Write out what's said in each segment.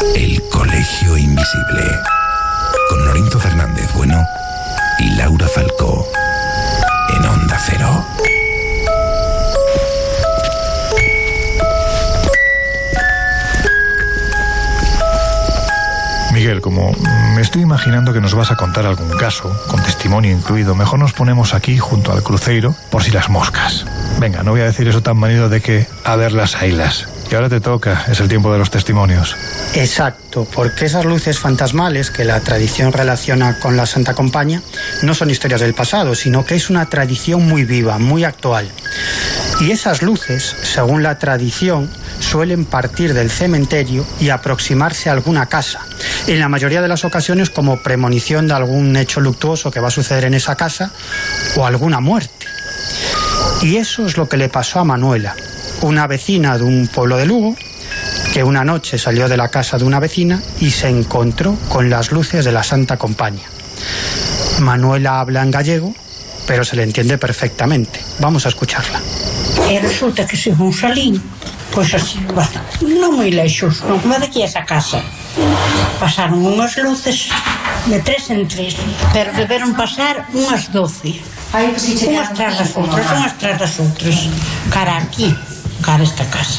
El Colegio Invisible, con Lorenzo Fernández Bueno y Laura Falcó, en Onda Cero. Miguel, como me estoy imaginando que nos vas a contar algún caso, con testimonio incluido, mejor nos ponemos aquí junto al cruceiro por si las moscas. Venga, no voy a decir eso tan manido de que a ver las ailas. Que ahora te toca, es el tiempo de los testimonios. Exacto, porque esas luces fantasmales que la tradición relaciona con la Santa Compaña no son historias del pasado, sino que es una tradición muy viva, muy actual. Y esas luces, según la tradición, suelen partir del cementerio y aproximarse a alguna casa, en la mayoría de las ocasiones como premonición de algún hecho luctuoso que va a suceder en esa casa o alguna muerte. Y eso es lo que le pasó a Manuela, una vecina de un pueblo de Lugo, que una noche salió de la casa de una vecina y se encontró con las luces de la Santa Compaña. Manuela habla en gallego, pero se le entiende perfectamente. Vamos a escucharla. E resulta que según salín, pois así, bastante, non moi leixos, non como de aquí a esa casa. Pasaron unhas luces de 3 en 3, pero deberon pasar unhas 12. Unhas tras das outras, cara aquí, cara a esta casa.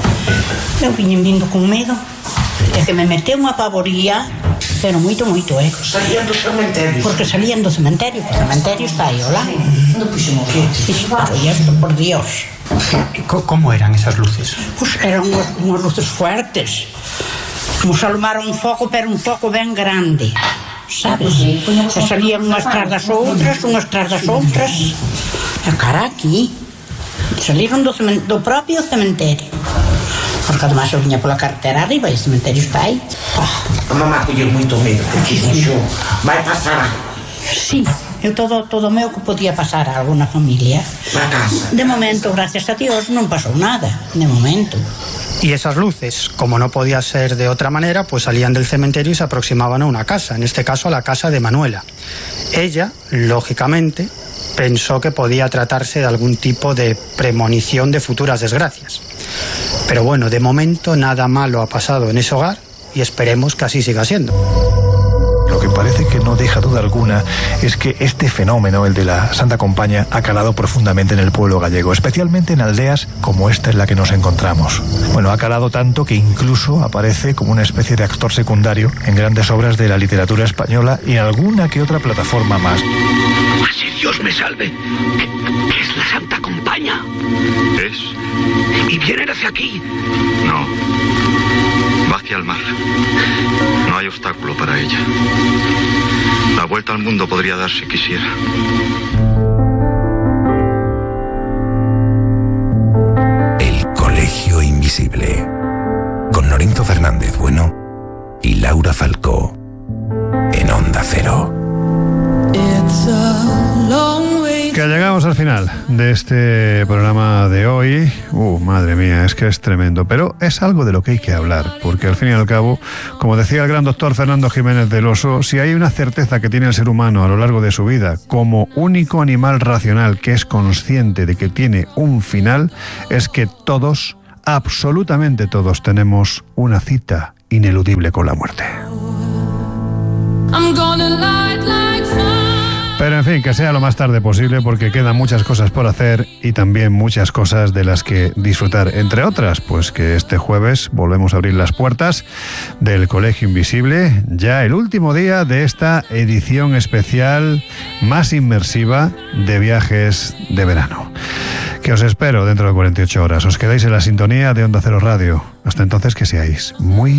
Eu viñen vindo con medo, e que me meteu unha pavoría, pero moito, Salían do cementerio. Porque salían do cementerio, o cementerio está aí, hola. Non puxemos que... E isto, por Dios. Como eran esas luces? Pois eran unhas luces fuertes. Como se alumara un foco, pero un foco ben grande, sabes? E salían unhas tras das outras, a cara aquí. Saliron do propio cementerio. Porque además eu viña pola carretera arriba e o cementerio está aí. A mamá colleu moito medo, porque dixo, vai pasar Sí, eu todo meu que podía pasar a algo na familia. na casa. De momento, gracias a Dios, non pasou nada, de momento. Y esas luces, como no podía ser de otra manera, pues salían del cementerio y se aproximaban a una casa, en este caso a la casa de Manuela. Ella, lógicamente, pensó que podía tratarse de algún tipo de premonición de futuras desgracias. Pero bueno, de momento nada malo ha pasado en ese hogar y esperemos que así siga siendo. Lo que parece que no deja duda alguna es que este fenómeno, el de la Santa Compaña, ha calado profundamente en el pueblo gallego, especialmente en aldeas como esta en la que nos encontramos. Bueno, ha calado tanto que incluso aparece como una especie de actor secundario en grandes obras de la literatura española y en alguna que otra plataforma más. Así Dios me salve. ¿Qué es la Santa Compaña? ¿Es? ¿Y vienen hacia aquí? No. Va hacia el mar. No hay obstáculo para ella. La vuelta al mundo podría dar si quisiera. El Colegio Invisible, con Lorenzo Fernández Bueno y Laura Falcó, en Onda Cero. Que llegamos al final de este programa de hoy. Madre mía, es que es tremendo, pero es algo de lo que hay que hablar, porque al fin y al cabo, como decía el gran doctor Fernando Jiménez del Oso, si hay una certeza que tiene el ser humano a lo largo de su vida, como único animal racional que es consciente de que tiene un final, es que todos, absolutamente todos, tenemos una cita ineludible con la muerte. Pero en fin, que sea lo más tarde posible, porque quedan muchas cosas por hacer y también muchas cosas de las que disfrutar. Entre otras, pues que este jueves volvemos a abrir las puertas del Colegio Invisible, ya el último día de esta edición especial más inmersiva de viajes de verano. Que os espero dentro de 48 horas. Os quedáis en la sintonía de Onda Cero Radio. Hasta entonces, que seáis muy